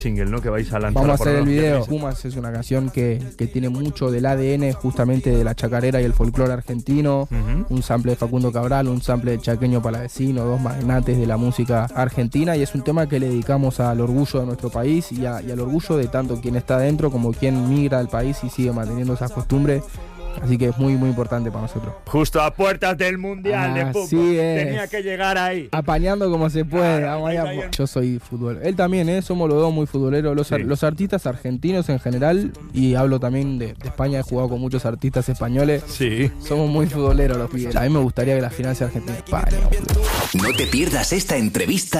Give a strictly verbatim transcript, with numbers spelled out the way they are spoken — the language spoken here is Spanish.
single, ¿no? Que vais a lanzar. Vamos a por hacer el lo menos video. que tenéis. Pumas es una canción que, que tiene mucho del A D N justamente de la chacarera y el folclore argentino. Uh-huh. Un sample de Facundo Cabral, un sample de Chaqueño Palavecino, dos magnates de la música argentina, y es un tema que le dedicamos al orgullo de nuestro país y, a, y al orgullo de tanto quien está dentro como quien migra al país y sigue manteniendo esas costumbres. Así que es muy, muy importante para nosotros. Justo a puertas del Mundial de fútbol. Así es. Tenía que llegar ahí. Apañando como se puede. Claro, Vamos allá. ahí en- Yo soy futbolero. Él también, ¿eh? Somos los dos muy futboleros. Los, Sí. ar- los artistas argentinos en general, y hablo también de, de España, he jugado con muchos artistas españoles. Sí. Somos muy futboleros los pibes. A mí me gustaría que la final sea Argentina-España. No te pierdas esta entrevista